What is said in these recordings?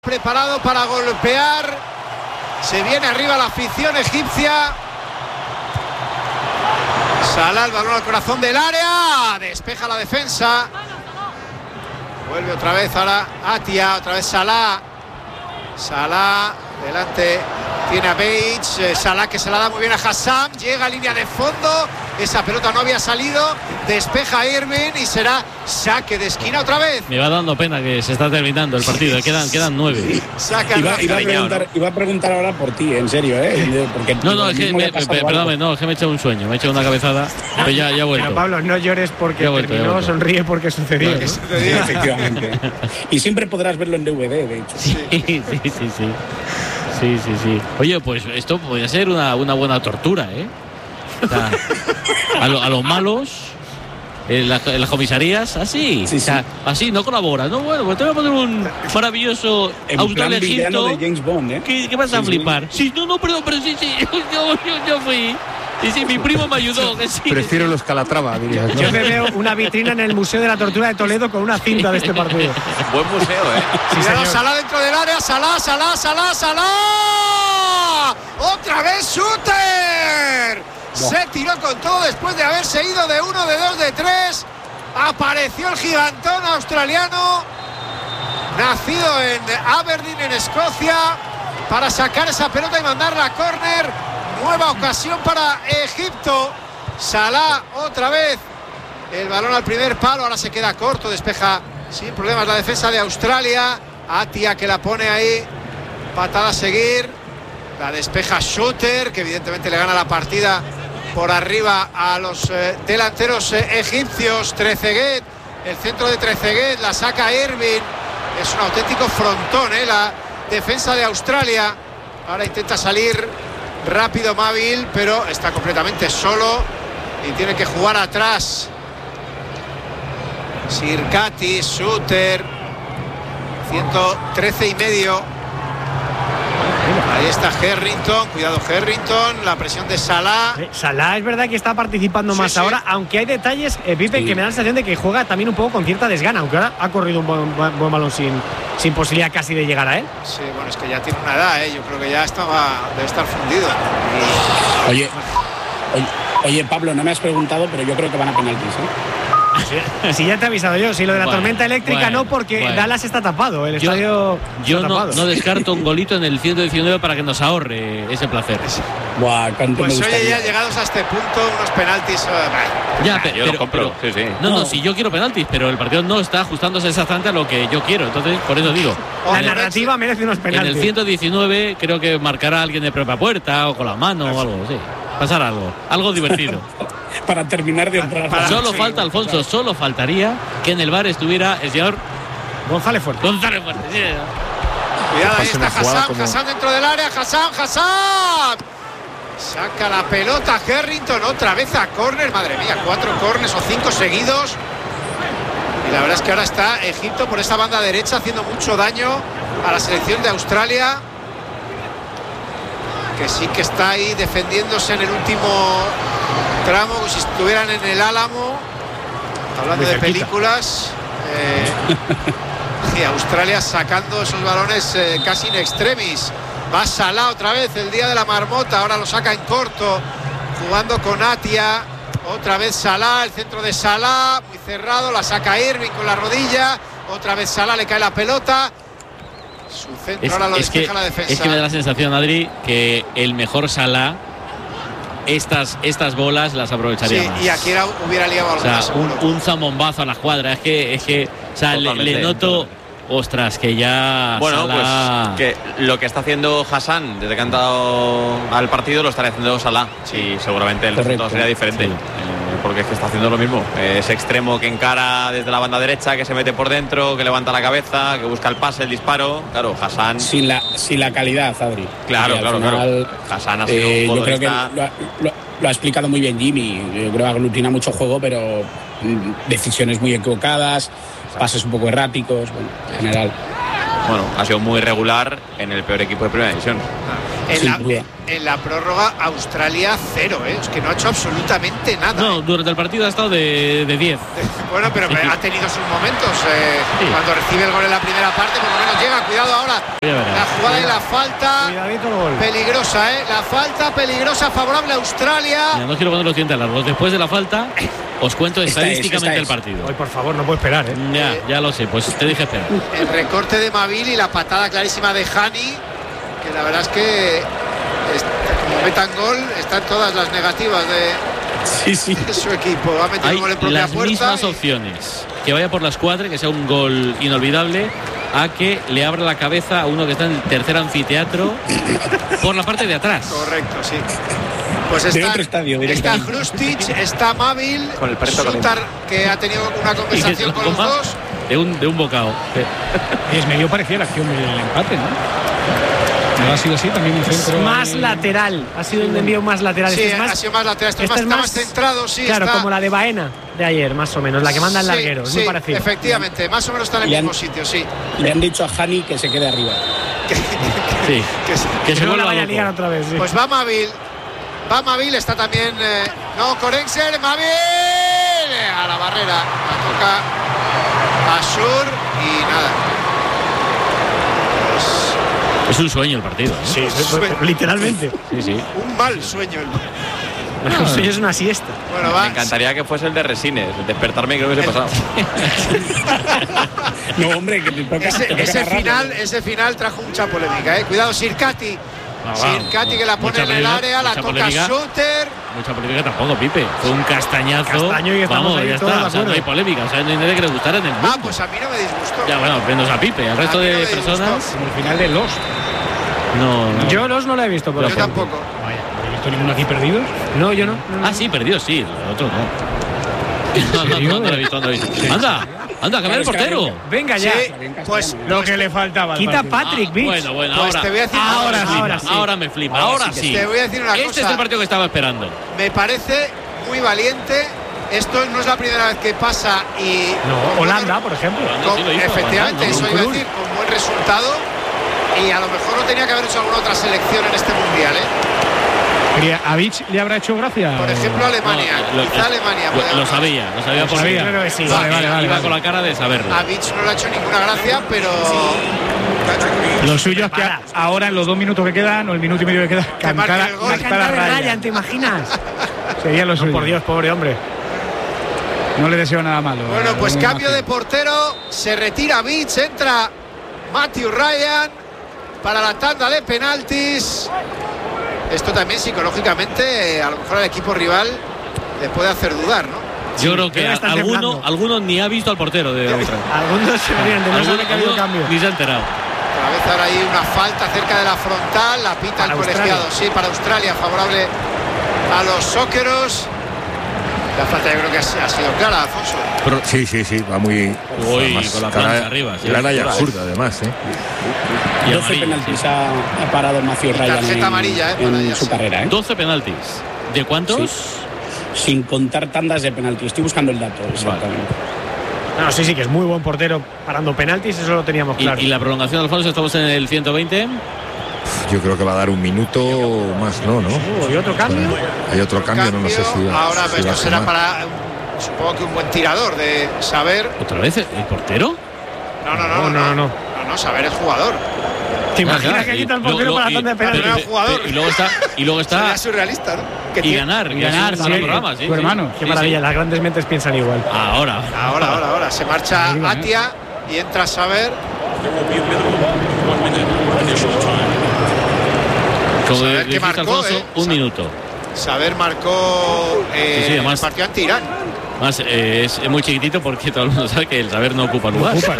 Preparado para golpear. Se viene arriba la afición egipcia. Salah, el balón al corazón del área. Despeja la defensa. Vuelve otra vez ahora Atia. Otra vez Salah. Salah delante. Tiene a Bates. Salah que se la da muy bien a Hassan. Llega a línea de fondo. Esa pelota no había salido. Despeja a Irving y será saque de esquina otra vez. Me va dando pena que se está terminando el partido. Quedan 9. Iba a preguntar ahora por ti, en serio, ¿eh? Porque no, es que perdóname, no, es que me he echado un sueño, me he echado una cabezada, pero ya he vuelto. Pero Pablo, no llores porque terminó, sonríe porque sucedió. ¿No? Sucedió, efectivamente. Y siempre podrás verlo en DVD, de hecho. Sí. Oye, pues esto podría ser una buena tortura, ¿eh? O sea, a los malos en las comisarías, así. Sí. O sea, así, no colaboras, ¿no? Bueno, pues te voy a poner un maravilloso Australia-Egipto. de James Bond, ¿eh? ¿Qué vas a flipar? Sí, no, perdón, pero sí. Yo fui. Sí, mi primo me ayudó. Que sí. Prefiero los Calatrava, diría. Yo me veo una vitrina en el Museo de la Tortura de Toledo con una cinta de este partido. Buen museo, ¿eh? Sí, señor. Salah dentro del área. Salah. Otra vez Shooter. Se tiró con todo después de haberse ido de 1, de 2, de 3. Apareció el gigantón australiano, nacido en Aberdeen, en Escocia, para sacar esa pelota y mandarla a córner. Nueva ocasión para Egipto. Salah otra vez. El balón al primer palo, ahora se queda corto, despeja sin problemas la defensa de Australia. Atia que la pone ahí. Patada a seguir. La despeja Shooter, que evidentemente le gana la partida por arriba a los delanteros egipcios. Trezeguet, el centro de Trezeguet, la saca Irving. Es un auténtico frontón, la defensa de Australia. Ahora intenta salir rápido Mavil, pero está completamente solo y tiene que jugar atrás. Sirkati, Shooter, 113,5. Ahí está Harrington, cuidado Harrington, la presión de Salah. Salah es verdad que está participando más ahora, aunque hay detalles, Pipe, que me da la sensación de que juega también un poco con cierta desgana, aunque ahora ha corrido un buen balón sin posibilidad casi de llegar a él. Sí, bueno, es que ya tiene una edad, yo creo que ya debe estar fundido. Oye, Pablo, no me has preguntado, pero yo creo que van a penaltis, Si ya te he avisado yo, si lo de la tormenta eléctrica no, porque Dallas está tapado, el estadio está tapado. No descarto un golito en el 119 para que nos ahorre ese placer. Pues oye, ya llegados a este punto, unos penaltis. Yo lo compro. Sí. No, si yo quiero penaltis, pero el partido no está ajustándose exactamente a lo que yo quiero. Entonces, por eso digo. La narrativa merece unos penaltis. En el 119 creo que marcará alguien de propia puerta o con la mano o algo, sí. Pasar algo divertido. Para terminar de honrar. Solo falta, Alfonso, solo faltaría que en el bar estuviera el señor González Fuerte. Sí. Cuidado, ahí está Hassan dentro del área. Hassan. Saca la pelota Harrington otra vez a córner. Madre mía, 4 córners o 5 seguidos. Y la verdad es que ahora está Egipto por esa banda derecha haciendo mucho daño a la selección de Australia, que sí que está ahí defendiéndose en el último tramo, como si estuvieran en el Álamo. Hablando de películas, y Australia sacando esos balones casi in extremis. Va Salah otra vez, el día de la marmota, ahora lo saca en corto, jugando con Atia. Otra vez Salah, el centro de Salah, muy cerrado, la saca Irving con la rodilla. Otra vez Salah, le cae la pelota. Su centro ahora lo despeja la defensa. Es que me da la sensación, Adri, que el mejor Salah estas bolas las aprovecharía más. Y aquí hubiera liado alguna, o sea, un zambombazo a la cuadra. Es que o sea, le noto. Ostras, que ya. Bueno, Salah... pues que lo que está haciendo Hassan desde que ha entrado al partido lo estará haciendo Salah. Sí, seguramente el resultado sería diferente. Sí. Porque es que está haciendo lo mismo. Ese extremo que encara desde la banda derecha, que se mete por dentro, que levanta la cabeza, que busca el pase, el disparo. Claro, Hassan. Sin la calidad, Adri. Claro. Hassan ha sido un yo creo que lo ha explicado muy bien Jimmy. Yo creo que aglutina mucho juego, pero decisiones muy equivocadas. Pases un poco erráticos, en general. Bueno, ha sido muy regular en el peor equipo de primera división. En la prórroga, Australia 0, es que no ha hecho absolutamente nada. No, durante el partido ha estado de 10. Bueno, pero ha tenido sus momentos. Cuando recibe el gol en la primera parte, por lo menos llega. Cuidado ahora. La jugada y la falta. Cuidadito el gol. Peligrosa, la falta peligrosa favorable a Australia. Mira, no quiero poner los dientes largos. Después de la falta, os cuento estadísticamente el partido. Ay, por favor, no puedo esperar, Ya lo sé, pues te dije esperar. El recorte de Mavil y la patada clarísima de Hani, que la verdad es que como metan gol, están todas las negativas de su equipo. Va a meter un gol en propia las puerta. Mismas opciones. Que vaya por la escuadra, que sea un gol inolvidable, a que le abra la cabeza a uno que está en el tercer anfiteatro por la parte de atrás. Correcto, sí. Pues está Hrustic, está Mavil, Sutar, que ha tenido una conversación con los dos. De un bocado. Es medio parecida la acción del empate, ¿no? No ha sido así, también un centro. Más lateral, ha sido un envío más lateral. Sí, ha sido más lateral, está más centrado, sí. Claro, como la de Baena de ayer, más o menos, la que manda el larguero, es muy parecido. Efectivamente, más o menos está en el mismo sitio, sí. Le han dicho a Hani que se quede arriba. Que se no la vuelva vaya a loco. ligar otra vez. Sí. Pues va Mavil, está también. Korenser, Mavil a la barrera, la toca Asur y nada. Es un sueño el partido. Sí, literalmente. Sí. Un mal sueño. El sueño es una siesta. Bueno, Me encantaría que fuese el de Resines. Despertarme creo que se ha pasado. No, hombre, que te toca. Ese final trajo mucha polémica. Cuidado, Sirkati. Sirkati que la pone en el área, la toca Suter. Mucha polémica tampoco, Pipe. Fue un castañazo. Castaño y estamos ahí ya todos está. de O sea, no hay polémica. O sea, no hay nadie que le gustara en el mundo. Pues a mí no me disgustó. Ya, bueno, menos a Pipe. Al resto de personas. Como el final de Lost. No. Yo los no lo he visto, por Yo ejemplo. tampoco. Vaya, ¿no he visto ninguno aquí perdidos? No, yo no. Ah, sí, perdió, sí. El otro no. No lo he visto. Anda, cambia el portero. Venga ya. Sí, pues Lo que le faltaba. Quita Patrick Beach. Bueno, Pues ahora. te voy a decir Ahora me flipa. Ahora sí. Te voy a decir una cosa. Este es el partido que estaba esperando. Me parece muy valiente. Esto no es la primera vez que pasa y. No, Holanda, por ejemplo. Sí lo hizo, efectivamente, Holanda, eso iba a decir, con buen resultado. Y a lo mejor no tenía que haber hecho alguna otra selección en este mundial, ¿A Beach le habrá hecho gracia? Por ejemplo, Alemania. Quizá Alemania. Lo sabía por sabía. qué. Creo que sí. Iba con la cara de saberlo. A Beach no le ha hecho ninguna gracia, pero. Lo suyo es que ahora en los 2 minutos que quedan o el minuto y medio que queda marque el gol. cantar a Ryan. Ryan, ¿te imaginas? Sería lo suyo. Por Dios, pobre hombre. No le deseo nada malo. Bueno, pues cambio de portero. Se retira Beach, entra Matthew Ryan para la tanda de penaltis. Esto también psicológicamente a lo mejor al equipo rival le puede hacer dudar, ¿no? Yo creo que alguno ni ha visto al portero de Australia. Algunos se verían de no saber que ha habido cambio. Ni se ha enterado. Otra vez ahora hay una falta cerca de la frontal, la pita el colegiado, sí, para Australia, favorable a los socceros. La falta yo creo que ha sido clara, Alfonso. Sí, va muy. Con la plancha arriba. Sí, clara y absurda, además. Y 12 penaltis ha parado Matthew Ryan tarjeta amarilla, en su carrera. 12 penaltis. ¿De cuántos? Sí. Sin contar tandas de penaltis. Estoy buscando el dato, exactamente. No, sí, que es muy buen portero parando penaltis, eso lo teníamos claro. ¿Y la prolongación, Alfonso? Estamos en el 120. Yo creo que va a dar un minuto más, ¿no? ¿Y otro cambio? Hay otro cambio, no sé si va. Ahora si esto va a será sumar. para, supongo que un buen tirador de Saber. ¿Otra vez el portero? No, Saber es jugador. ¿Te imaginas que quita el portero para la tanda de penaltis? Y luego está. Sería surrealista, ¿no? Y ganar, sí, programa, sí, tu hermano. Qué maravilla, las grandes mentes piensan igual. Ahora. Se marcha Atia y entra Saber. Como Saber que dijiste, marcó, Alfonso, un minuto. Saber marcó además, el partido ante Irán. Más es muy chiquitito porque todo el mundo sabe que el Saber no ocupa lugar. Sí.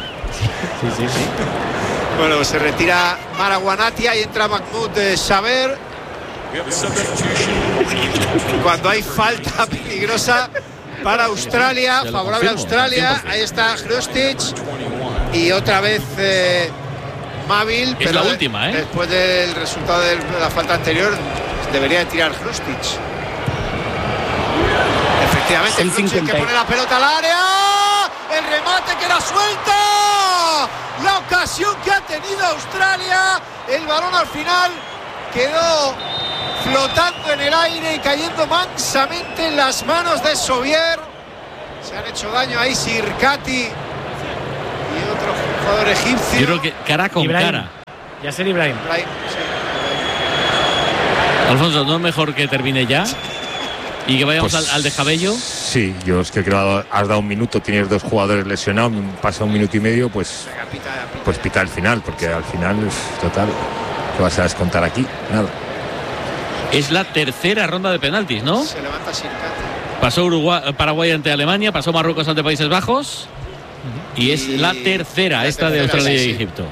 Bueno, se retira Maraguanatia y entra Mahmoud Saber. Cuando hay falta peligrosa para Australia, favorable a Australia. Ahí está Hrustic y otra vez Mavil. Es pero la última, después del resultado de la falta anterior debería de tirar Hrustic. Efectivamente, Hrustic que pone la pelota al área. El remate que la suelta. La ocasión que ha tenido Australia. El balón al final quedó flotando en el aire y cayendo mansamente en las manos de Sobier. Se han hecho daño ahí Sirkati y otro jugador egipcio. Yo creo que cara con Ibrahim. cara. Yasser Ibrahim. Alfonso, ¿no es mejor que termine ya? Y que vayamos Pues, al descabello. Sí, yo es que creo que has dado un minuto, tienes 2 jugadores lesionados, pasa un minuto y medio, pues pita el final, porque al final, total, ¿qué vas a descontar aquí? Nada. Es la tercera ronda de penaltis, ¿no? Se levanta Sirkati. Pasó Paraguay ante Alemania, pasó Marruecos ante Países Bajos. Y es la tercera, esta de Australia y Egipto.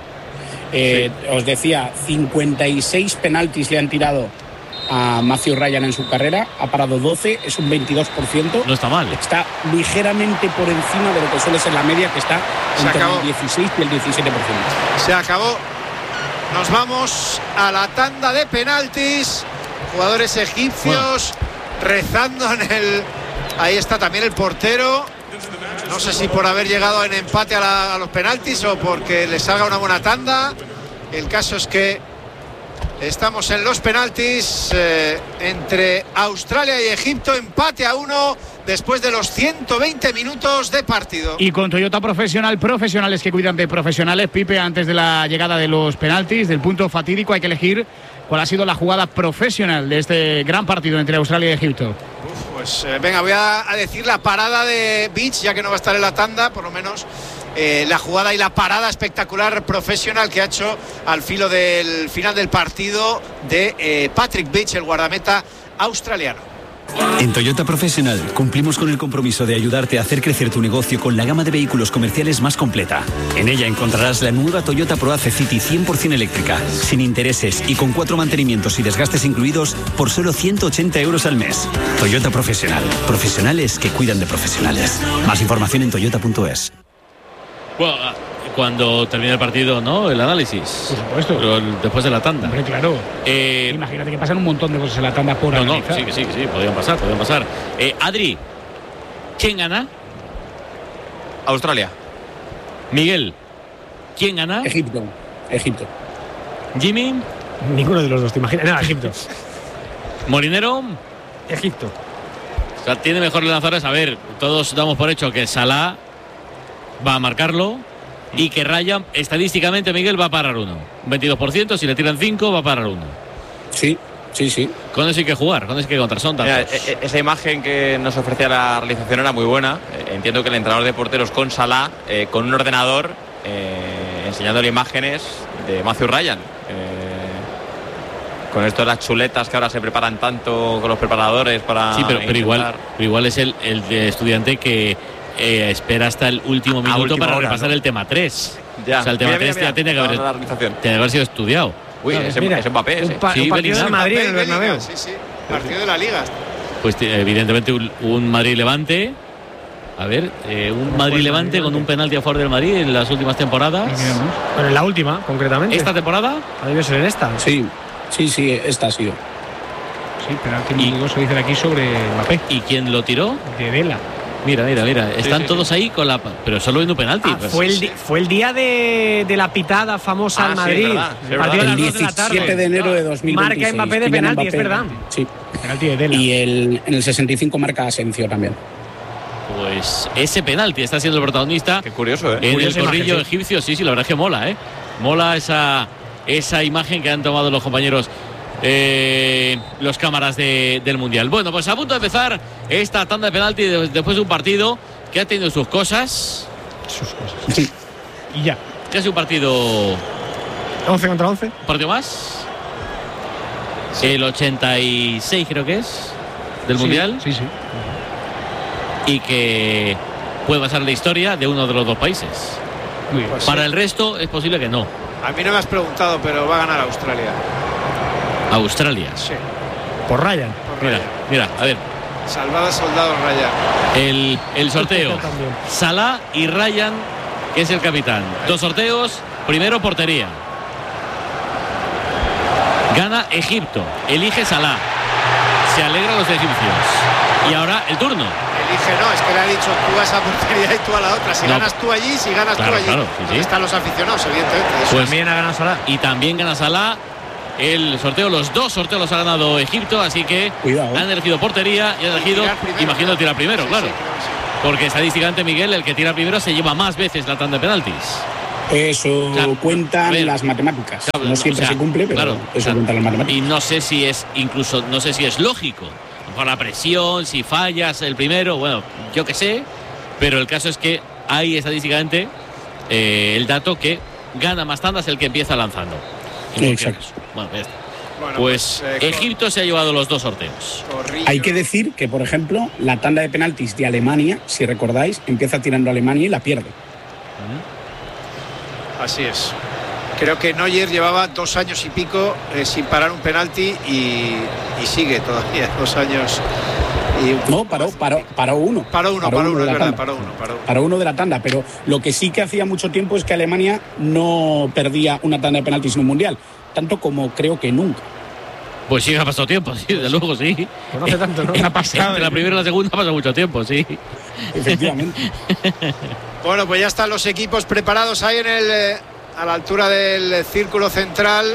Os decía, 56 penaltis le han tirado a Matthew Ryan en su carrera, ha parado 12, es un 22%. No está mal. Está ligeramente por encima de lo que suele ser la media, que está entre el 16 y el 17%. Se acabó. Nos vamos a la tanda de penaltis. Jugadores egipcios rezando en el... Ahí está también el portero. No sé si por haber llegado en empate a los penaltis o porque les salga una buena tanda. El caso es que estamos en los penaltis entre Australia y Egipto, empate a 1 después de los 120 minutos de partido. Y con Toyota Profesional, profesionales que cuidan de profesionales, Pipe, antes de la llegada de los penaltis, del punto fatídico, hay que elegir cuál ha sido la jugada profesional de este gran partido entre Australia y Egipto. Pues venga, voy a decir la parada de Beach, ya que no va a estar en la tanda, por lo menos la jugada y la parada espectacular profesional que ha hecho al filo del final del partido de Patrick Beach, el guardameta australiano. En Toyota Professional cumplimos con el compromiso de ayudarte a hacer crecer tu negocio con la gama de vehículos comerciales más completa. En ella encontrarás la nueva Toyota ProAce City 100% eléctrica, sin intereses y con 4 mantenimientos y desgastes incluidos por solo 180 euros al mes. Toyota Professional. Profesionales que cuidan de profesionales. Más información en toyota.es. Bueno, cuando termine el partido, ¿no? El análisis. Por supuesto. Pero después de la tanda. Hombre, claro. Imagínate que pasan un montón de cosas en la tanda por analizar. Sí, podrían pasar. Adri, ¿quién gana? Australia. Miguel, ¿quién gana? Egipto. Jimmy. Ninguno de los dos, ¿te imaginas? No, Egipto. Molinero. Egipto. O sea, tiene mejores lanzadores. A ver, todos damos por hecho que Salah va a marcarlo y que Ryan, estadísticamente, Miguel, va a parar 1. Un 22%, si le tiran 5, va a parar 1. Sí. Con eso hay que jugar, con eso hay que contar. Son datos. Mira, esa imagen que nos ofrecía la realización era muy buena. Entiendo que el entrenador de porteros con Salah, con un ordenador, enseñándole imágenes de Matthew Ryan. Con esto de las chuletas que ahora se preparan tanto con los preparadores para... Sí, pero igual es el de estudiante que espera hasta el último minuto para repasar, ¿no? El tema 3. Ya. O sea, el tema 3 ya tiene que haber sido estudiado. Uy, es Mbappé ese. Un partido de Madrid en el Bernabéu. Sí, partido de la Liga. Pues evidentemente un Madrid-Levante. A ver, un Madrid-Levante con un penalti a favor del Madrid en las últimas temporadas. Pero en la última, concretamente. ¿Esta temporada? Debe ser en esta. Sí, esta ha sido. Sí, penalti muy dudoso, dicen aquí sobre Mbappé. ¿Y quién lo tiró? De Vela. Mira. Están todos ahí con la... Pero solo viendo penalti. Fue el día de la pitada famosa al Madrid. Sí, partido El de las 2 de la tarde. 17 de enero de 2026. Marca Mbappé de penalti, es verdad. Sí. Penalti de Vela. Y en el 65 marca Asensio también. Pues ese penalti está siendo el protagonista. Qué curioso, En Curiosa el corrillo imagen, sí. egipcio. Sí, la verdad es que mola, ¿eh? Mola esa imagen que han tomado los compañeros, los cámaras del Mundial. Bueno, pues a punto de empezar esta tanda de penalti después de un partido que ha tenido sus cosas. Sí. Y ya. Que ha sido un partido... 11 contra 11. ¿Un partido más? El 86 creo que es del Mundial. Sí. Y que puede pasar la historia de uno de los dos países. Muy bien. Pues Para el resto es posible que no. A mí no me has preguntado, pero va a ganar Australia. Australia. Sí. Por Ryan. Mira, a ver. Salvada soldado Ryan. El sorteo. Salah y Ryan, que es el capitán. 2 sorteos. Primero, portería. Gana Egipto. Elige Salah. Se alegran los egipcios. Y ahora el turno. Elige, no, es que le ha dicho tú a esa portería y tú a la otra. Si ganas tú allí, tú allí. Claro, sí. Ahí están los aficionados, evidentemente. Pues también ha ganado Salah. Y también gana Salah. el sorteo. Los 2 sorteos los ha ganado Egipto, así que Cuidado. han elegido portería y han elegido, imagino, tirar primero, claro. Sí, creo que sí. Porque estadísticamente, Miguel, el que tira primero se lleva más veces la tanda de penaltis. Eso Claro, cuentan a ver, las matemáticas. Claro, No siempre se cumple, pero claro, eso cuentan las matemáticas. Y no sé si es incluso, no sé si es lógico. Por la presión, si fallas el primero, bueno, yo qué sé. Pero el caso es que hay estadísticamente el dato que gana más tandas el que empieza lanzando. Exacto. Bueno, ya está. Bueno, Pues Egipto se ha llevado los 2 sorteos. Corrillo. Hay que decir que, por ejemplo, la tanda de penaltis de Alemania, si recordáis, empieza tirando a Alemania y la pierde. Así es. Creo que Neuer llevaba 2 años y pico sin parar un penalti y sigue todavía 2 años. No, paró uno. Paró uno, de es la verdad, tanda. paró uno. Paró uno de la tanda, pero lo que sí que hacía mucho tiempo es que Alemania no perdía una tanda de penaltis en un mundial, tanto como creo que nunca. Pues sí, ha pasado tiempo, sí, desde luego, sí. Pues no hace tanto, ¿no? Ha pasado. Entre la primera y la segunda ha pasado mucho tiempo, sí. Efectivamente. Bueno, pues ya están los equipos preparados ahí a la altura del círculo central.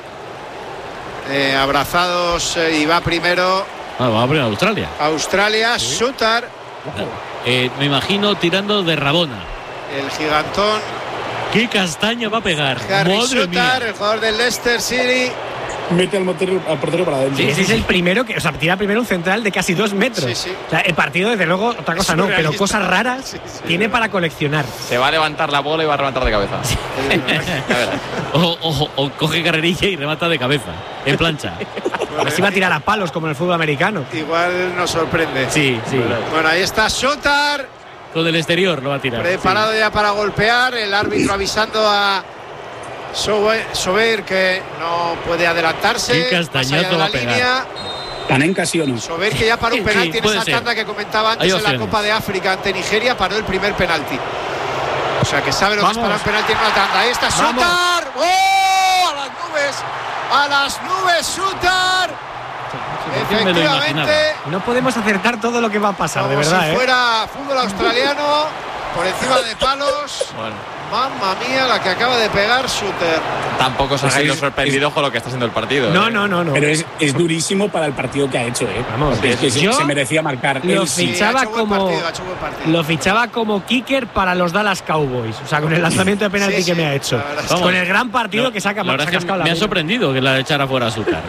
Abrazados y va primero Vamos a abrir a Australia. Australia, Sutar, Me imagino tirando de Rabona. el gigantón ¿Qué castaña va a pegar? Harry Madre Sutar, mía. el jugador del Leicester City. Mete al portero para adentro. Sí, ese es el primero que, o sea, tira primero un central de casi 2 metros. Sí, sí. O sea, el partido, desde luego, otra cosa no, pero surrealista. cosas raras Sí, sí, tiene para coleccionar. Se va a levantar la bola y va a levantar de cabeza. Ya verás. O coge carrerilla y remata de cabeza, en plancha. A ver si va a tirar a palos como en el fútbol americano. Igual nos sorprende. Sí, sí. Bueno, ahí está Sutar, Con el exterior lo va a tirar. preparado ya para golpear. El árbitro avisando a Sober que no puede adelantarse. Qué castañazo más allá de va la a pegar. línea. Panenka, sí o no. Sober que ya paró un penalti en puede esa ser. tanda que comentaba antes Hay en la opciones. Copa de África ante Nigeria, paró el primer penalti. O sea que sabe lo que es Vamos. parar un penalti en una tanda. Ahí está Vamos. Sutar. ¡Oh! A las nubes. A las nubes, Sutar. Ya me lo imaginaba. Efectivamente. No podemos acertar todo lo que va a pasar, Como de verdad, si fuera fútbol australiano por encima de palos. Bueno, Mamma mía, la que acaba de pegar Suter. tampoco os Pues hagáis es- los sorprendidos con lo que está haciendo el partido. No, ¿eh? no. Pero es durísimo para el partido que ha hecho, ¿eh? Vamos, Porque es que yo se merecía marcar. lo Él sí. fichaba ha hecho buen como- partido, ha hecho buen partido. Lo fichaba como kicker para los Dallas Cowboys. O sea, con el lanzamiento de penalti Sí, que sí, me ha hecho. la verdad es que- Con el gran partido que saca La verdad se ha es que cascado la me ha mina. sorprendido que la echara fuera a Azúcar.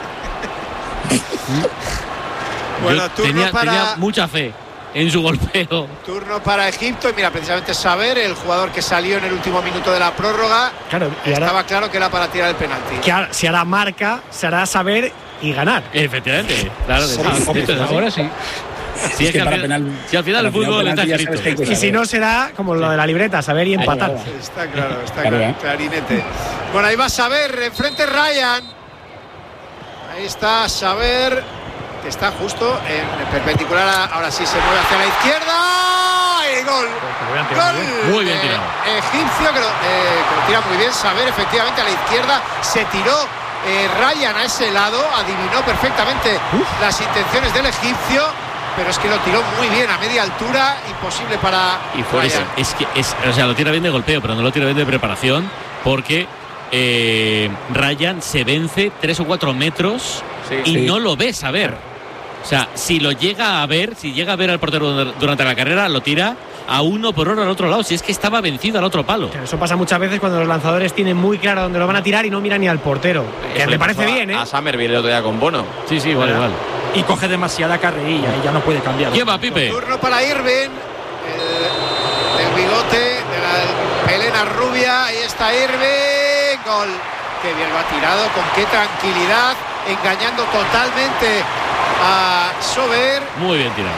Bueno, Yo turno tenía mucha fe en su golpeo. Turno para Egipto y mira, precisamente Saber, el jugador que salió en el último minuto de la prórroga, Claro, y ahora, estaba claro que era para tirar el penalti. que ahora- si hará marca, se hará saber y ganar. Efectivamente, claro que sí. Ah, Esto es así. ahora sí. Sí, es que para al final, penal- si al final el para fútbol está penalti ya escrito. sabes que hay que Y si no, será como lo de la libreta, saber y empatar. Está claro, está Claro, claro, ¿eh? clarinete. Bueno, ahí va Saber, enfrente Ryan. Ahí está Saber, que está justo en perpendicular. Ahora sí se mueve hacia la izquierda. Y gol. Gol. Muy bien tirado. Egipcio que lo tira muy bien. Saber efectivamente a la izquierda. Se tiró Ryan a ese lado. Adivinó perfectamente las intenciones del egipcio. Pero es que lo tiró muy bien a media altura. Imposible para Y por eso, Ryan. o sea, lo tira bien de golpeo, pero no lo tira bien de preparación, porque Ryan se vence 3 o 4 metros Sí, y sí. no lo ve Saber. O sea, si lo llega a ver, si llega a ver al portero durante la carrera, lo tira a 1 por hora al otro lado. Si es que estaba vencido al otro palo. Eso pasa muchas veces cuando los lanzadores tienen muy claro dónde lo van a tirar y no miran ni al portero. Que Eso me le parece pasó bien, ¿eh? A Summerville el otro día con Bono. Sí, sí, vale, vale. Y coge demasiada carrerilla y ya no puede cambiar. ¿Quién va, Pipe? Turno para Irving, del bigote, de la melena rubia. Ahí está Irving. Gol. Qué bien lo ha tirado, con qué tranquilidad, engañando totalmente a Sober. Muy bien tirado.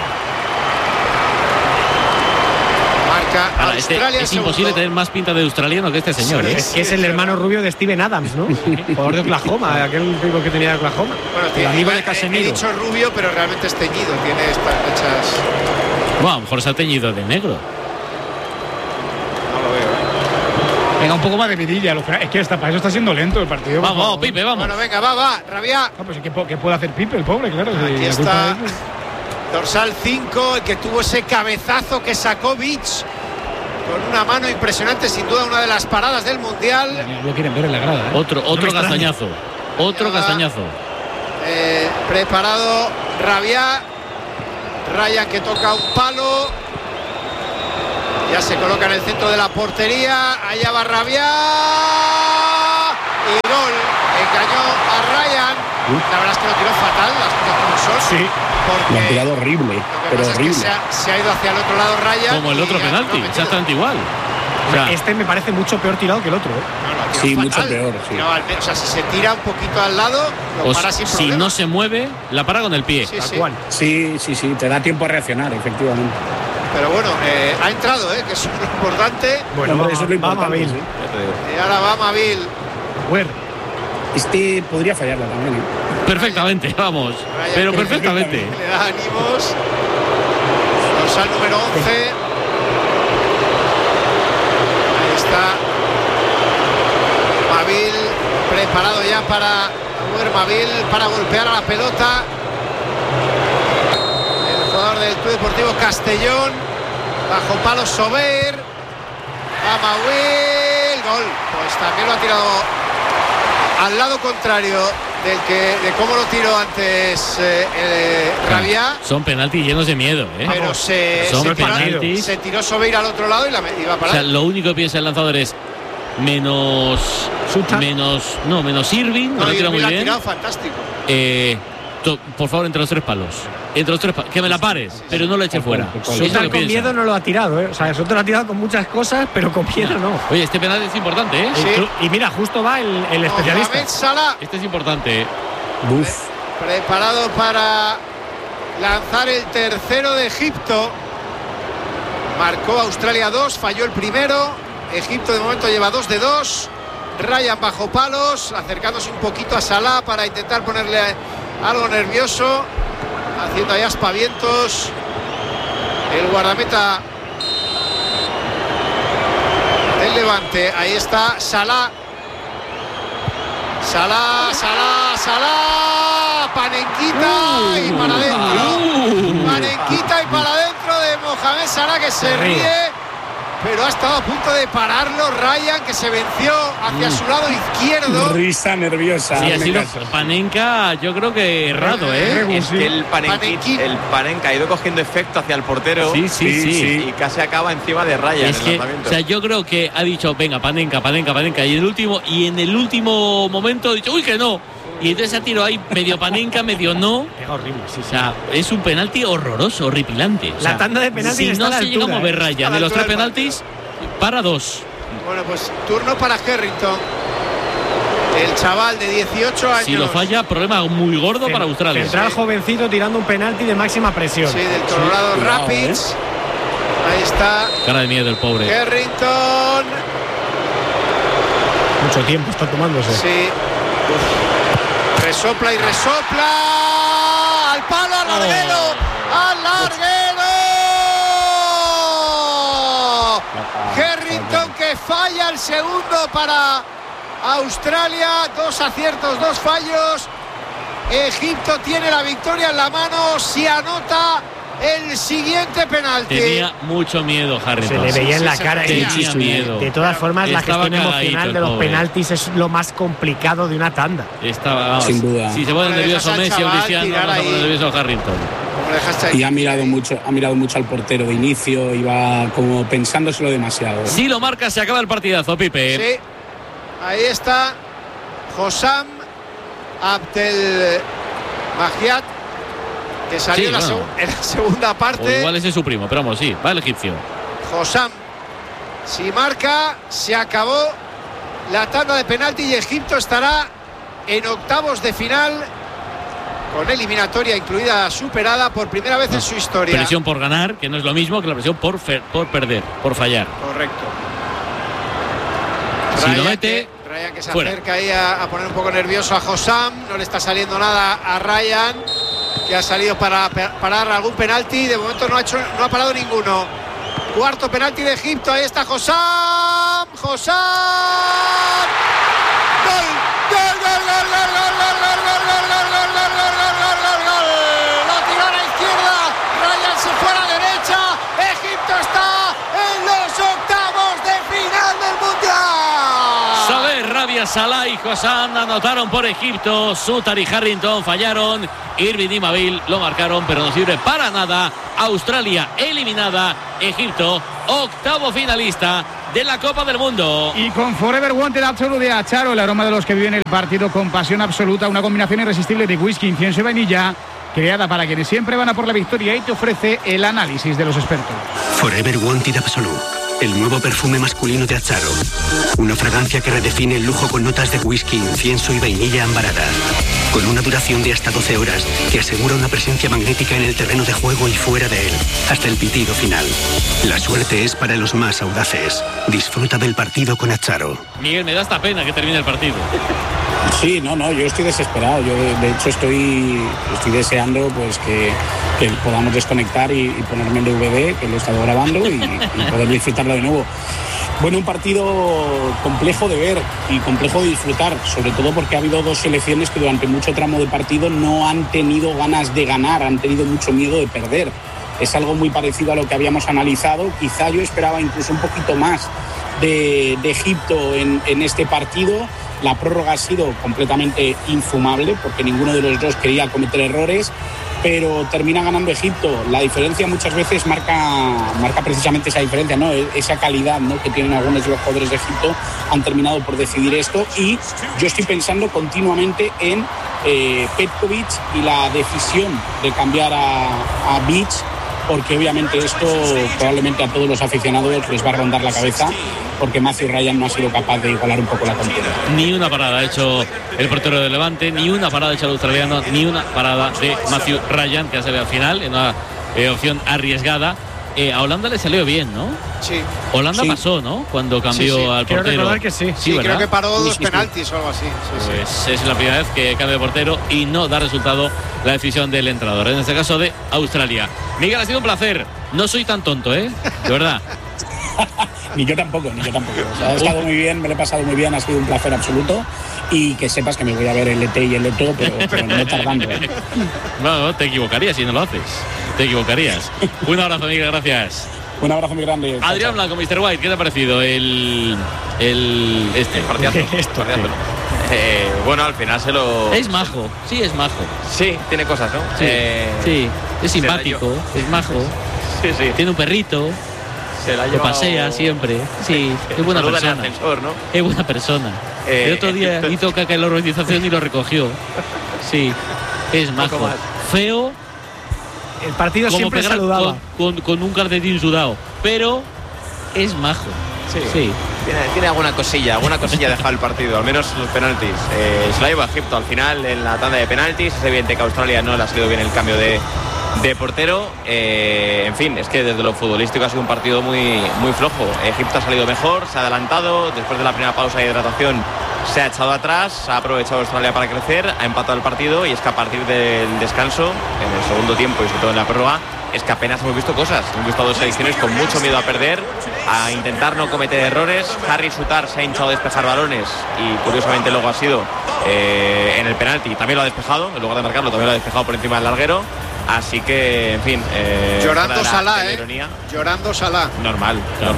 Marca Ahora, Australia. es imposible segundo. tener más pinta de australiano que este señor, ¿eh? Es que es el hermano rubio de Steven Adams, ¿no? Jugador de Oklahoma, aquel tipo que tenía de Oklahoma. Bueno, El amigo de he Casemiro. dicho rubio, pero realmente es teñido. Tiene estas mechas. Bueno, a lo mejor se ha teñido de negro. No lo veo. Venga, un poco más de vidilla. Es que para eso está siendo lento el partido. por Vamos, favor. Pipe, vamos. Bueno, venga, va, Rabia. Ah, pues, ¿qué puede hacer Pipe, el pobre? Claro. Aquí la está. culpa es de- Dorsal 5, el que tuvo ese cabezazo que sacó Beach con una mano impresionante, sin duda una de las paradas del Mundial. Lo quieren ver en la grada, ¿eh? Otro me extraña. castañazo. Otro castañazo. Preparado Rabia. Ryan que toca un palo. Ya se coloca en el centro de la portería. Allá va Rabia. Y gol. Engañó a Ryan. La verdad es que lo tiró fatal, las cosas como son. Sí. Lo ha tirado horrible, pero horrible. Es que se ha ido hacia el otro lado Ryan. Como el otro penalti, exactamente igual. O sea, este me parece mucho peor tirado que el otro. Sí, fatal. Mucho peor. Sí. No, o sea, si se tira un poquito al lado, lo para sin problema. Si no se mueve, la para con el pie. Sí, tal sí. cual. Sí, te da tiempo a reaccionar, efectivamente. Pero bueno, ha entrado, que eso es lo importante. Bueno, eso es lo importante. Mabil. Sí. Y ahora va Mabil. Este podría fallarla también. Perfectamente, vamos. Ryan, pero perfectamente. Le da ánimos. Dorsal número 11. Ahí está. Mabil preparado ya para Mabil para golpear a la pelota. El jugador del Club Deportivo Castellón. Bajo palo Sober. Va Mabil. Gol. Pues también lo ha tirado al lado contrario de cómo lo tiró antes Rabia. Son penaltis llenos de miedo, Pero se tiró Sobeir al otro lado y la iba a parar. O sea, lo único que piensa el lanzador es menos Irving, no, lo tira muy bien. bien. Ha tirado fantástico. Por favor, entre los tres palos. Que me la pares, pero no lo eche fuera. Soto con miedo no lo ha tirado, O sea, Soto lo ha tirado con muchas cosas, pero con miedo no. Oye, este penal es importante, Sí. Y mira, justo va el especialista. Mohamed Salah. Este es importante. Preparado para lanzar el tercero de Egipto. Marcó Australia 2, falló el primero. Egipto de momento lleva 2 de 2. Ryan bajo palos, acercándose un poquito a Salah para intentar ponerle algo nervioso, haciendo ahí aspavientos el guardameta del Levante. Ahí está Salah. Panenquita y para adentro. Panenquita y para adentro de Mohamed Salah, que se ríe, pero ha estado a punto de pararlo Ryan, que se venció hacia su lado izquierdo. Risa nerviosa. Sí, ha sido Panenka, yo creo que errado, Es que el Panenka ha ido cogiendo efecto hacia el portero. Sí. Y casi acaba encima de Ryan. Es que, o sea, yo creo que ha dicho, venga, Panenka. Y en el último momento ha dicho, uy, que no. Y entonces se ha tirado ahí medio Panenka, medio no. Es horrible, O sea, es un penalti horroroso, horripilante. O sea, la tanda de penaltis si está no a la se llega a altura, mover Ryan de los 3 penaltis, para 2. Bueno, pues turno para Harrington. El chaval de 18 años. Si lo falla, problema muy gordo para Australia. Central jovencito tirando un penalti de máxima presión. Sí, del Colorado Rapids. Ahí está. Cara de miedo el pobre. Harrington. Mucho tiempo está tomándose. Sí. Resopla. Al palo, al larguero. Al larguero. Harrington que falla el segundo para Australia. 2 aciertos, 2 fallos. Egipto tiene la victoria en la mano. Si anota el siguiente penalti. Tenía mucho miedo Harrington. Se le veía en la cara. Tenía miedo. De todas formas, la Estaba gestión emocional de los penaltis es lo más complicado de una tanda. Sin duda. Si se pone nervioso Messi o Cristiano, no se pone nervioso Harrington. Y ha mirado mucho al portero de inicio, iba como pensándoselo demasiado. Si lo marca, se acaba el partidazo, Pipe. Sí. Ahí está Hossam Abdel Majiat, que salió en la segunda parte. O igual ese es su primo, pero vamos, sí, va el egipcio. Hossam, si marca, se acabó la tanda de penalti y Egipto estará en octavos de final, con eliminatoria incluida superada por primera vez en su historia. Presión por ganar, que no es lo mismo que la presión por perder, por fallar. Correcto. Si lo mete, Ryan que se fuera. acerca ahí a poner un poco nervioso a Hossam. No le está saliendo nada a Ryan, que ha salido para parar algún penalti. De momento no ha parado ninguno. Cuarto penalti de Egipto. Ahí está Hossam. Gol. Lo tiró a la izquierda. Ryan se fue a la derecha. Egipto está en los octavos de final del Mundial. Rabia Salah y Hassan anotaron por Egipto. Sutar y Harrington fallaron. Irving y Mabil lo marcaron, pero no sirve para nada. Australia eliminada. Egipto, octavo finalista de la Copa del Mundo. Y con Forever Wanted Absolute de Acharo, el aroma de los que viven el partido con pasión absoluta, una combinación irresistible de whisky, incienso y vainilla, creada para quienes siempre van a por la victoria, y te ofrece el análisis de los expertos. Forever Wanted Absolute, el nuevo perfume masculino de Acharo. Una fragancia que redefine el lujo con notas de whisky, incienso y vainilla ambarada. Con una duración de hasta 12 horas que asegura una presencia magnética en el terreno de juego y fuera de él, hasta el pitido final. La suerte es para los más audaces. Disfruta del partido con Acharo. Miguel, me da esta pena que termine el partido. Sí, no, yo estoy desesperado. Yo de hecho estoy deseando pues que podamos desconectar y ponerme el DVD, que lo he estado grabando, y poder disfrutarlo de nuevo. Bueno, un partido complejo de ver y complejo de disfrutar, sobre todo porque ha habido dos selecciones que durante mucho tramo de partido no han tenido ganas de ganar, han tenido mucho miedo de perder. Es algo muy parecido a lo que habíamos analizado. Quizá yo esperaba incluso un poquito más de Egipto en este partido. La prórroga ha sido completamente infumable porque ninguno de los dos quería cometer errores, pero termina ganando Egipto. La diferencia muchas veces marca precisamente esa diferencia, ¿no? Esa calidad, ¿no?, que tienen algunos de los jugadores de Egipto han terminado por decidir esto, y yo estoy pensando continuamente en Petkovic y la decisión de cambiar a Beach, porque obviamente esto probablemente a todos los aficionados les va a rondar la cabeza, porque Matthew Ryan no ha sido capaz de igualar un poco la contienda. Ni una parada ha hecho el portero de Levante, ni una parada ha hecho el australiano, ni una parada de Matthew Ryan, que ya se ve al final, en una opción arriesgada. A Holanda le salió bien, ¿no? Sí. Holanda pasó, ¿no? Cuando cambió al portero. Quiero recordar que sí. Sí, creo que paró dos penaltis o algo así. Pues es la primera vez que cambia de portero y no da resultado la decisión del entrenador, en este caso de Australia. Miguel, ha sido un placer. No soy tan tonto, ¿eh? De verdad. Ni yo tampoco. O sea, ha estado muy bien, me lo he pasado muy bien, ha sido un placer absoluto. Y que sepas que me voy a ver el ET y el ETO, pero no tardando. No, te equivocarías si no lo haces. Te equivocarías. Un abrazo, Miguel, gracias. Un abrazo muy grande. Adrián Blanco, Mr. White, ¿qué te ha parecido el partidazo? Bueno, al final se lo... Es majo, sí, es majo. Sí, tiene cosas, ¿no? Sí, es simpático, es majo. Sí. Tiene un perrito. Se la lo pasea siempre. Sí, es buena persona. Ascensor, ¿no? Es buena persona. El otro día hizo caca en la organización y lo recogió. Sí, es majo. Feo. El partido siempre saludaba. Con un calcetín sudado. Pero es majo. Sí. Tiene alguna cosilla dejado el partido, al menos los penaltis. Se la lleva Egipto al final en la tanda de penaltis. Es evidente que a Australia no le ha salido bien el cambio de portero. En fin, es que desde lo futbolístico ha sido un partido muy flojo. Egipto ha salido mejor, se ha adelantado, después de la primera pausa de hidratación se ha echado atrás, ha aprovechado Australia para crecer, ha empatado el partido, y es que a partir del descanso, en el segundo tiempo y sobre todo en la prórroga, es que apenas hemos visto cosas. Hemos visto a dos selecciones con mucho miedo a perder, a intentar no cometer errores. Harry Sutar se ha hinchado a despejar balones y curiosamente luego ha sido en el penalti, también lo ha despejado, en lugar de marcarlo también lo ha despejado por encima del larguero. Así que, en fin, llorando Salah, llorando Salah. Normal.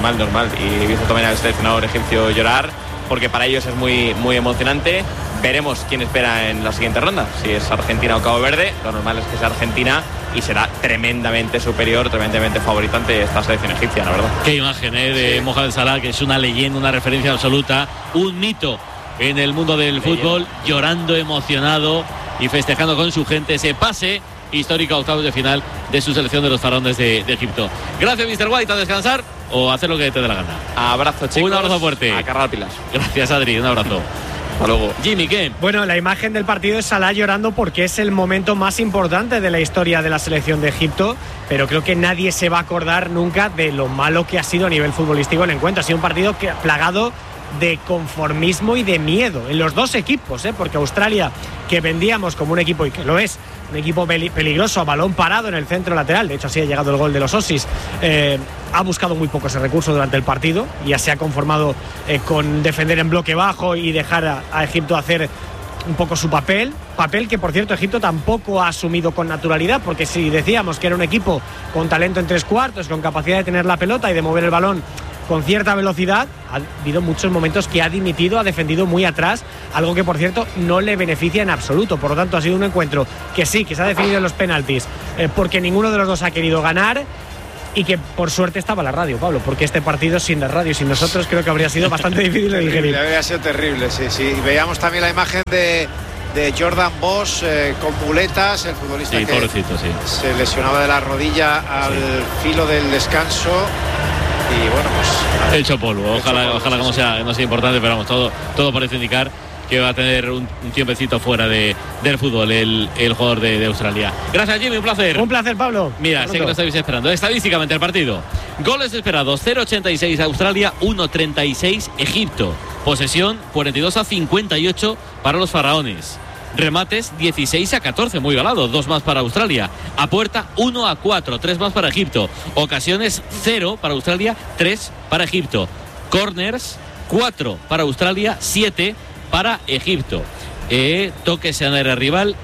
Y he visto también al seleccionador egipcio llorar, porque para ellos es muy, muy emocionante. Veremos quién espera en la siguiente ronda, si es Argentina o Cabo Verde. Lo normal es que sea Argentina, y será tremendamente superior, tremendamente favorita ante esta selección egipcia, la verdad. Qué imagen de Mohamed Salah, que es una leyenda, una referencia absoluta, un mito en el mundo del fútbol, llorando, emocionado y festejando con su gente ese pase histórico a octavos de final de su selección de los faraones de Egipto. Gracias, Mr. White, a descansar o a hacer lo que te dé la gana. Abrazo, chicos. Un abrazo fuerte. A cargar pilas. Gracias, Adri, un abrazo. Hasta luego. Jimmy, ¿qué? Bueno, la imagen del partido es Salah llorando porque es el momento más importante de la historia de la selección de Egipto, pero creo que nadie se va a acordar nunca de lo malo que ha sido a nivel futbolístico el encuentro. Ha sido un partido plagado de conformismo y de miedo en los dos equipos, porque Australia, que vendíamos como un equipo, y que lo es, un equipo peligroso a balón parado en el centro lateral, de hecho así ha llegado el gol de los Aussies, ha buscado muy poco ese recurso durante el partido, ya se ha conformado con defender en bloque bajo y dejar a Egipto hacer un poco su papel que, por cierto, Egipto tampoco ha asumido con naturalidad, porque si decíamos que era un equipo con talento en tres cuartos, con capacidad de tener la pelota y de mover el balón con cierta velocidad. Ha habido muchos momentos que ha dimitido, ha defendido muy atrás, algo que por cierto no le beneficia en absoluto. Por lo tanto, ha sido un encuentro que sí, que se ha definido en los penaltis, porque ninguno de los dos ha querido ganar. Y que por suerte estaba la radio, Pablo, porque este partido sin la radio, sin nosotros, creo que habría sido bastante difícil de digerir. Habría sido terrible, sí. Veíamos también la imagen de Jordan Bosch con muletas, el futbolista que se lesionaba de la rodilla al filo del descanso. Y bueno, pues hecho polvo. Ojalá que no sea importante, pero vamos, todo parece indicar que va a tener un tiempecito fuera del fútbol el jugador de Australia. Gracias, Jimmy, un placer. Un placer, Pablo. Mira, sé que lo estáis esperando. Estadísticamente el partido: goles esperados 0,86 Australia, 1,36 Egipto. Posesión 42-58 para los faraones. Remates 16-14, muy igualado, 2 más para Australia. A puerta 1-4, 3 más para Egipto. Ocasiones 0 para Australia, 3 para Egipto. Corners 4 para Australia, 7 para Egipto. Toques en área rival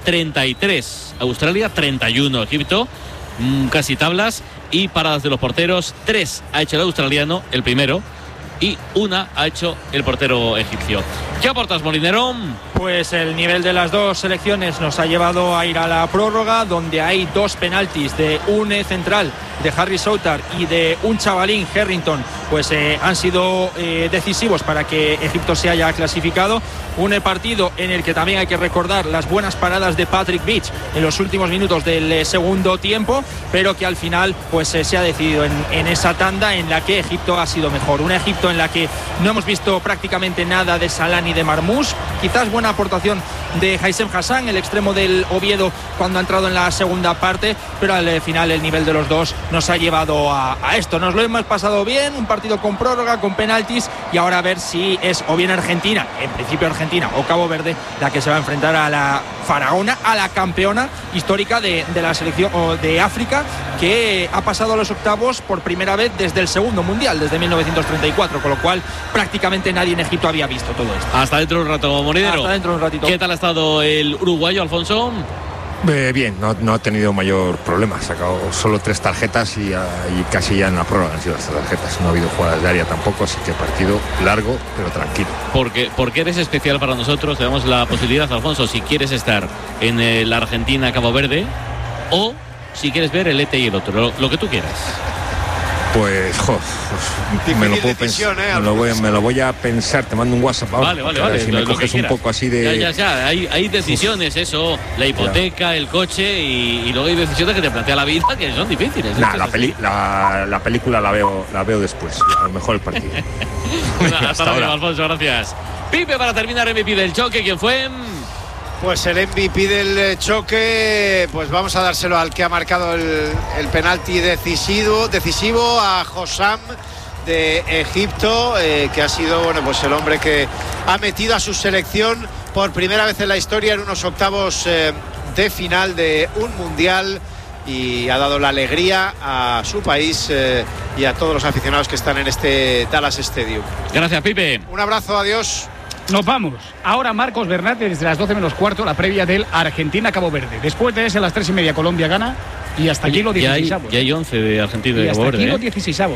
33 Australia, 31 Egipto. Casi tablas. Y paradas de los porteros, 3 ha hecho el australiano, el primero, y 1 ha hecho el portero egipcio. ¿Qué aportas, Molinero? Pues el nivel de las dos selecciones nos ha llevado a ir a la prórroga, donde hay 2 penaltis de un central, de Harry Soutar, y de un chavalín, Harrington, pues han sido decisivos para que Egipto se haya clasificado. Un partido en el que también hay que recordar las buenas paradas de Patrick Beach en los últimos minutos del segundo tiempo, pero que al final pues se ha decidido en esa tanda en la que Egipto ha sido mejor. Un Egipto en la que no hemos visto prácticamente nada de Salah ni de Marmoush. Quizás buena aportación de Haysem Hassan, el extremo del Oviedo, cuando ha entrado en la segunda parte, pero al final el nivel de los dos nos ha llevado a esto. Nos lo hemos pasado bien, un partido con prórroga, con penaltis, y ahora a ver si es o bien Argentina, en principio Argentina, o Cabo Verde, la que se va a enfrentar a la faraona, a la campeona histórica de la selección de África, que ha pasado a los octavos por primera vez desde el segundo mundial, desde 1934, con lo cual prácticamente nadie en Egipto había visto todo esto. Hasta dentro de un rato, Molinero. Hasta dentro de un ratito. ¿Qué tal ha estado el uruguayo, Alfonso? Bien, no ha tenido mayor problema. Ha sacado solo 3 tarjetas y casi ya en la prórroga han sido las tarjetas. No ha habido jugadas de área tampoco, así que partido largo pero tranquilo. Porque eres especial para nosotros. Te damos la posibilidad, Alfonso, si quieres estar en la Argentina-Cabo Verde, o si quieres ver el ET y el otro, lo que tú quieras. Pues, me lo puedo pensar, me lo voy a pensar, te mando un WhatsApp ahora. Vale. Si me coges un poco así de... Ya, hay decisiones, eso, la hipoteca, el coche, y luego hay decisiones que te plantea la vida que son difíciles. La película la veo después, a lo mejor el partido. Hasta luego, Alfonso, gracias. Pipe, para terminar, MVP del choque, ¿quién fue? Pues el MVP del choque, pues vamos a dárselo al que ha marcado el penalti decisivo a Hossam de Egipto, que ha sido pues el hombre que ha metido a su selección por primera vez en la historia en unos octavos de final de un mundial, y ha dado la alegría a su país y a todos los aficionados que están en este Dallas Stadium. Gracias, Pipe. Un abrazo, adiós. Nos vamos. Ahora Marcos Bernat desde las 12 menos cuarto, la previa del Argentina-Cabo Verde. Después de ese, a las 3:30 Colombia gana, y hasta aquí los 16avos. Ya hay 11 de Argentina y de Cabo Verde. Hasta aquí los 16avos.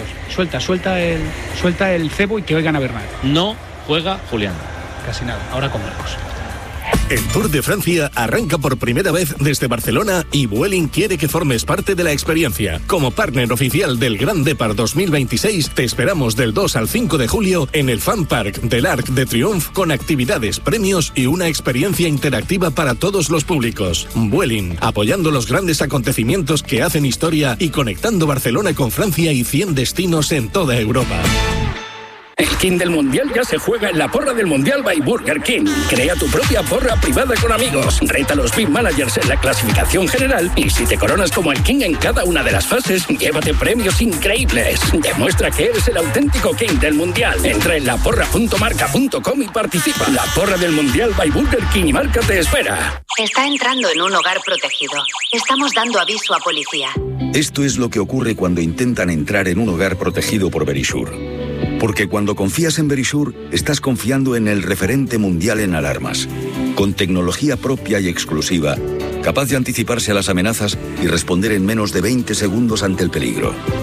Suelta el cebo y que hoy gana Bernat. No juega Julián. Casi nada. Ahora con Marcos. El Tour de Francia arranca por primera vez desde Barcelona y Vueling quiere que formes parte de la experiencia. Como partner oficial del Grand Depart 2026, te esperamos del 2 al 5 de julio en el Fan Park del Arc de Triomphe, con actividades, premios y una experiencia interactiva para todos los públicos. Vueling, apoyando los grandes acontecimientos que hacen historia y conectando Barcelona con Francia y 100 destinos en toda Europa. El King del Mundial ya se juega en la porra del Mundial by Burger King. Crea tu propia porra privada con amigos. Reta a los Big Managers en la clasificación general y si te coronas como el King en cada una de las fases, llévate premios increíbles. Demuestra que eres el auténtico King del Mundial. Entra en laporra.marca.com y participa. La porra del Mundial by Burger King y Marca te espera. Está entrando en un hogar protegido. Estamos dando aviso a policía. Esto es lo que ocurre cuando intentan entrar en un hogar protegido por Verisure. Porque cuando confías en Verisure, estás confiando en el referente mundial en alarmas, con tecnología propia y exclusiva, capaz de anticiparse a las amenazas y responder en menos de 20 segundos ante el peligro.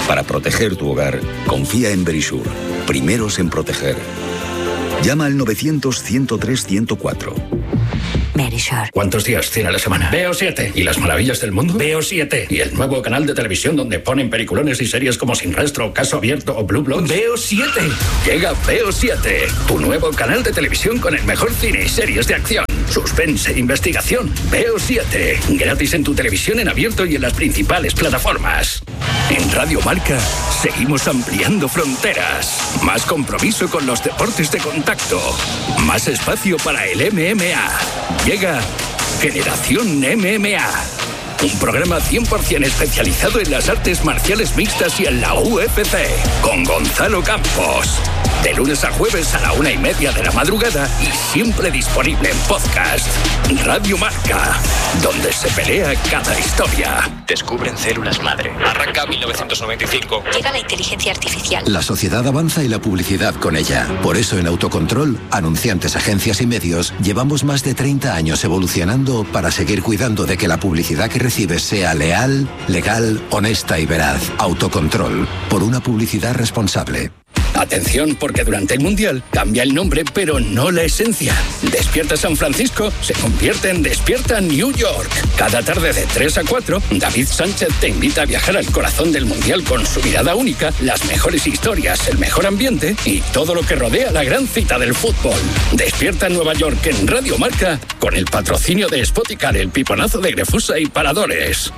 Para proteger tu hogar, confía en Verisur. Primeros en proteger. Llama al 900-103-104. Verisur. ¿Cuántos días tiene la semana? Veo 7. ¿Y las maravillas del mundo? Veo 7. ¿Y el nuevo canal de televisión donde ponen peliculones y series como Sin Rastro, Caso Abierto o Blue Bloods? Veo 7. Llega Veo 7, tu nuevo canal de televisión con el mejor cine y series de acción, suspense, investigación. Veo 7, gratis en tu televisión en abierto y en las principales plataformas. En Radio Marca seguimos ampliando fronteras. Más compromiso con los deportes de contacto. Más espacio para el MMA. Llega Generación MMA. Un programa 100% especializado en las artes marciales mixtas y en la UFC. Con Gonzalo Campos. De lunes a jueves a la 1:30 de la madrugada y siempre disponible en podcast. Radio Marca, donde se pelea cada historia. Descubren células madre. Arranca 1995. Llega la inteligencia artificial. La sociedad avanza y la publicidad con ella. Por eso en Autocontrol, anunciantes, agencias y medios, llevamos más de 30 años evolucionando para seguir cuidando de que la publicidad que recibes sea leal, legal, honesta y veraz. Autocontrol, por una publicidad responsable. Atención, porque durante el Mundial cambia el nombre, pero no la esencia. Despierta San Francisco se convierte en Despierta New York. Cada tarde de 3 a 4, David Sánchez te invita a viajar al corazón del Mundial con su mirada única, las mejores historias, el mejor ambiente y todo lo que rodea la gran cita del fútbol. Despierta Nueva York en Radio Marca con el patrocinio de Spoticar, el piponazo de Grefusa y Paradores.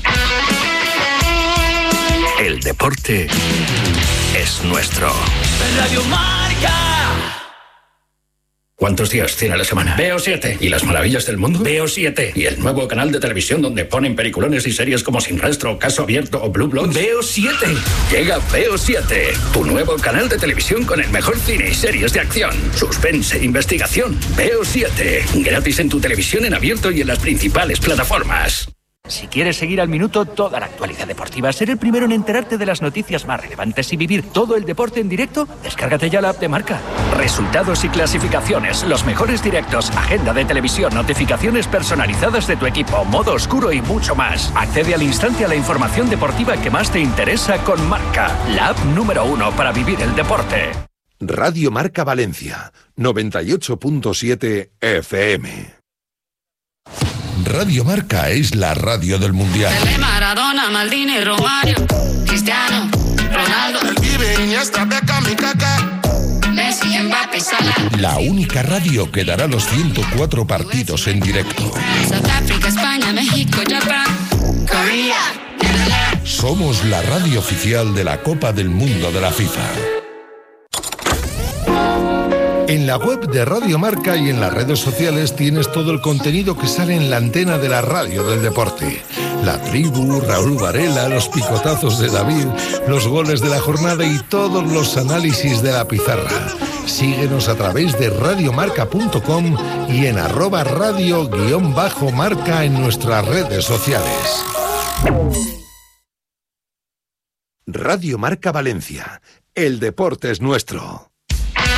El deporte es nuestro. Radio Marca. ¿Cuántos días tiene la semana? Veo 7. ¿Y las maravillas del mundo? Veo 7. ¿Y el nuevo canal de televisión donde ponen peliculones y series como Sin Rastro, Caso Abierto o Blue Bloods? Veo 7. Llega Veo 7, tu nuevo canal de televisión con el mejor cine y series de acción, suspense, investigación. Veo 7, gratis en tu televisión en abierto y en las principales plataformas. Si quieres seguir al minuto toda la actualidad deportiva, ser el primero en enterarte de las noticias más relevantes y vivir todo el deporte en directo, descárgate ya la app de Marca. Resultados y clasificaciones, los mejores directos, agenda de televisión, notificaciones personalizadas de tu equipo, modo oscuro y mucho más. Accede al instante a la información deportiva que más te interesa con Marca, la app número 1 para vivir el deporte. Radio Marca Valencia, 98.7 FM. Radio Marca es la radio del Mundial. Pelé, Maradona, Maldini, Romario, Cristiano, Ronaldo, el Pibe, Iniesta, Beckham y Kaká, Messi, Mbappé, Salah. La única radio que dará los 104 partidos en directo. South Africa, España, México, Japón, Corea, Netherlands. Somos la radio oficial de la Copa del Mundo de la FIFA. En la web de Radio Marca y en las redes sociales tienes todo el contenido que sale en la antena de la radio del deporte. La tribu, Raúl Varela, los picotazos de David, los goles de la jornada y todos los análisis de la pizarra. Síguenos a través de radiomarca.com y en @radio_marca en nuestras redes sociales. Radio Marca Valencia. El deporte es nuestro.